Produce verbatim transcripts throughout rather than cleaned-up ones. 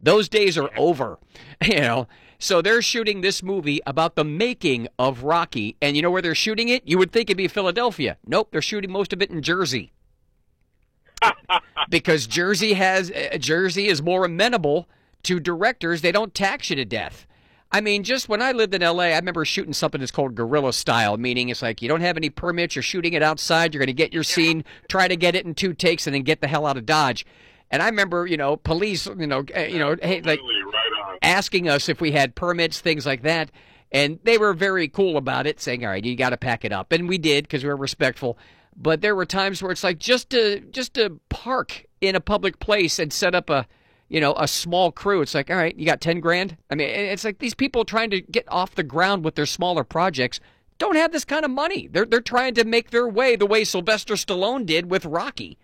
Those days are over, you know. So they're shooting this movie about the making of Rocky, and you know where they're shooting it? You would think it'd be Philadelphia. Nope, they're shooting most of it in Jersey. Because Jersey has uh, Jersey is more amenable to directors. They don't tax you to death. I mean, just when I lived in L A, I remember shooting something that's called guerrilla style, meaning it's like you don't have any permits, you're shooting it outside, you're going to get your scene, try to get it in two takes, and then get the hell out of Dodge. And I remember, you know, police, you know, uh, you know, hey, like asking us if we had permits, things like that. And they were very cool about it, saying, all right, you got to pack it up. And we did because we were respectful. But there were times where it's like just to just to park in a public place and set up a, you know, a small crew. It's like, all right, you got ten grand. I mean, it's like these people trying to get off the ground with their smaller projects don't have this kind of money. They're they're trying to make their way the way Sylvester Stallone did with Rocky.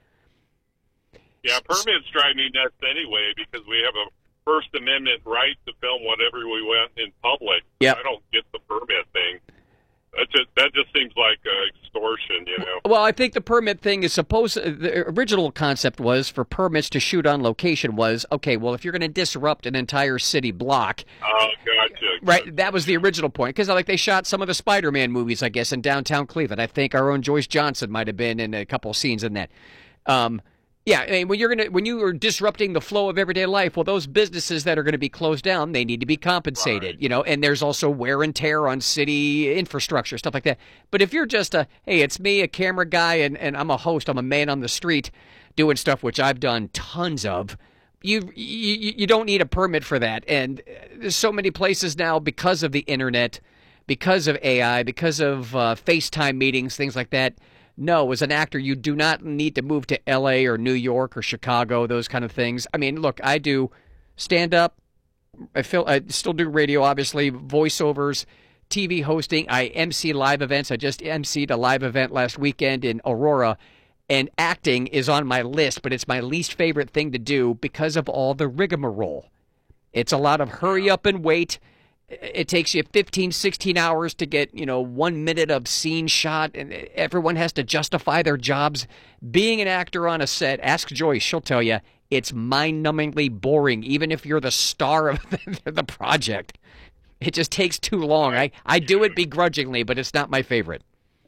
Yeah, permits drive me nuts anyway because we have a First Amendment right to film whatever we want in public. Yep. I don't get the permit thing. That just that just seems like uh, extortion, you know. Well, I think the permit thing is supposed. The original concept was for permits to shoot on location was okay. Well, if you're going to disrupt an entire city block, oh, gotcha, right? gotcha. That was the original point because like they shot some of the Spider-Man movies, I guess, in downtown Cleveland. I think our own Joyce Johnson might have been in a couple of scenes in that. Um, Yeah, I mean, when you're gonna when you are disrupting the flow of everyday life, well, those businesses that are going to be closed down, they need to be compensated, right. you know. And there's also wear and tear on city infrastructure, stuff like that. But if you're just a hey, it's me, a camera guy, and, and I'm a host, I'm a man on the street doing stuff which I've done tons of. You you you don't need a permit for that. And there's so many places now because of the internet, because of A I, because of uh, FaceTime meetings, things like that. No, as an actor, you do not need to move to L A or New York or Chicago, those kind of things. I mean, look, I do stand-up. I, feel, I still do radio, obviously, voiceovers, T V hosting. I M C live events. I just emceed a live event last weekend in Aurora, and acting is on my list, but it's my least favorite thing to do because of all the rigmarole. It's a lot of hurry up and wait. It takes you fifteen, sixteen hours to get, you know, one minute of scene shot, and everyone has to justify their jobs. Being an actor on a set, ask Joyce, she'll tell you, it's mind-numbingly boring, even if you're the star of the, the project. It just takes too long. I, I do it begrudgingly, but it's not my favorite.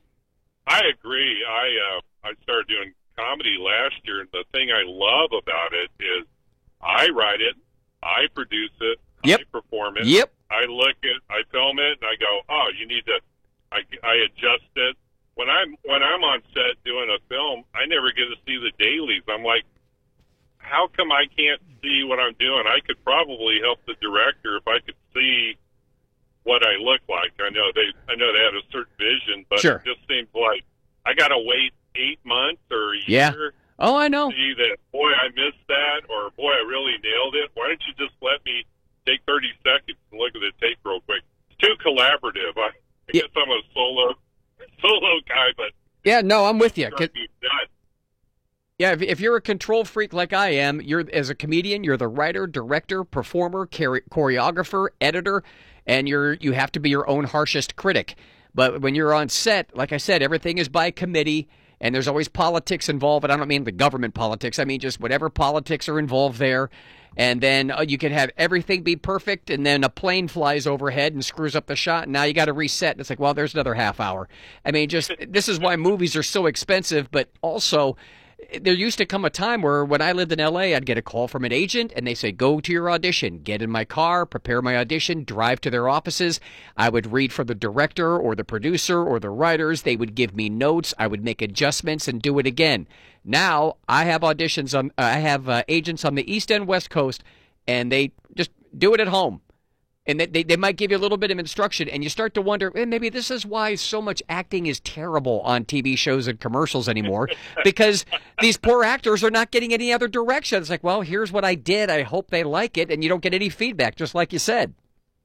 I agree. I, uh, I started doing comedy last year, and the thing I love about it is I write it, I produce it, Yep. I perform it. Yep. I look at, I film it, and I go, oh, you need to. I, I adjust it. When I'm when I'm on set doing a film, I never get to see the dailies. I'm like, how come I can't see what I'm doing? I could probably help the director if I could see what I look like. I know they, I know they have a certain vision, but Sure. it just seems like I got to wait eight months or a Yeah. year. Oh, I know. To see that, boy, I missed that, or boy, I really nailed it. Why don't you just let me take thirty seconds and look at the tape real quick? It's too collaborative. I, I Yeah. guess I'm a solo solo guy, but Yeah, no, I'm with you. drives me nuts. Yeah, if, if you're a control freak like I am, you're as a comedian, you're the writer, director, performer, chore- choreographer, editor, and you're you have to be your own harshest critic. But when you're on set, like I said, everything is by committee, and there's always politics involved. And I don't mean the government politics. I mean just whatever politics are involved there. And then uh, you can have everything be perfect, and then a plane flies overhead and screws up the shot, and now you got to reset. And it's like, well, there's another half hour. I mean, just this is why movies are so expensive, but also there used to come a time where when I lived in L A, I'd get a call from an agent, and they say, go to your audition, get in my car, prepare my audition, drive to their offices. I would read for the director or the producer or the writers. They would give me notes. I would make adjustments and do it again. Now I have auditions on, uh, I have uh, agents on the East and West Coast, and they just do it at home. And they, they, they might give you a little bit of instruction, and you start to wonder, eh, maybe this is why so much acting is terrible on T V shows and commercials anymore, because these poor actors are not getting any other direction. It's like, well, here's what I did. I hope they like it, and you don't get any feedback, just like you said.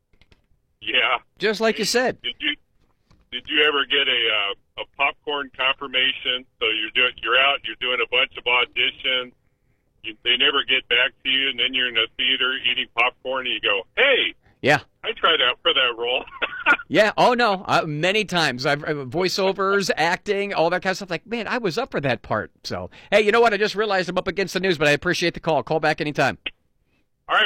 Yeah. Just like you said. Did you did you ever get a uh, a popcorn confirmation? So you're doing you're out, you're doing a bunch of auditions. You, they never get back to you, and then you're in a theater eating popcorn, and you go, "Hey, Yeah. I tried out for that role." Yeah. Oh, no. Uh, many times. I've uh, voiceovers, acting, all that kind of stuff. Like, man, I was up for that part. So, hey, you know what? I just realized I'm up against the news, but I appreciate the call. Call back anytime.